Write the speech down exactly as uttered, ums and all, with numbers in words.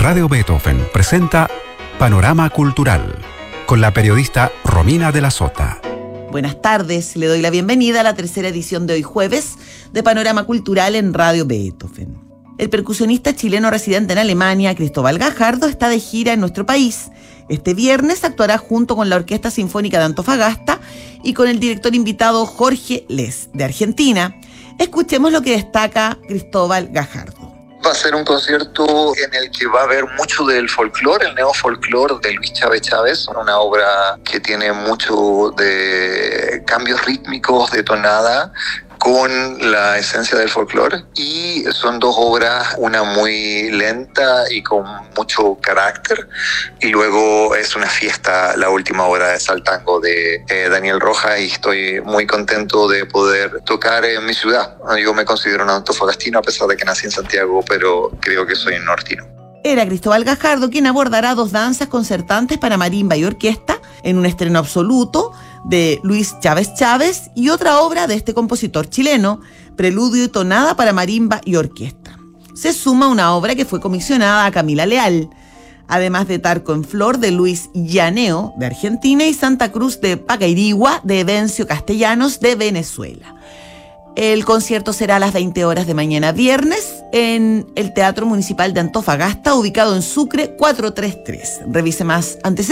Radio Beethoven presenta Panorama Cultural con la periodista Romina de la Sota. Buenas tardes, le doy la bienvenida a la tercera edición de hoy jueves de Panorama Cultural en Radio Beethoven. El percusionista chileno residente en Alemania, Cristóbal Gajardo, está de gira en nuestro país. Este viernes actuará junto con la Orquesta Sinfónica de Antofagasta y con el director invitado Jorge Les, de Argentina. Escuchemos lo que destaca Cristóbal Gajardo. Va a ser un concierto en el que va a haber mucho del folclore, el neofolclore de Luis Chávez Chávez, una obra que tiene mucho de cambios rítmicos de tonada con la esencia del folclore, y son dos obras, una muy lenta y con mucho carácter, y luego es una fiesta, la última obra de Saltango de eh, Daniel Rojas, y estoy muy contento de poder tocar en mi ciudad. Yo me considero un antofagastino a pesar de que nací en Santiago, pero creo que soy un nortino. Era Cristóbal Gajardo quien abordará dos danzas concertantes para marimba y orquesta en un estreno absoluto de Luis Chávez Chávez y otra obra de este compositor chileno, Preludio y tonada para marimba y orquesta. Se suma una obra que fue comisionada a Camila Leal, además de Tarco en Flor de Luis Llaneo de Argentina y Santa Cruz de Pacairigua de Evencio Castellanos de Venezuela. El concierto será a las veinte horas de mañana viernes en el Teatro Municipal de Antofagasta, ubicado en Sucre cuatrocientos treinta y tres. Revise más antecedentes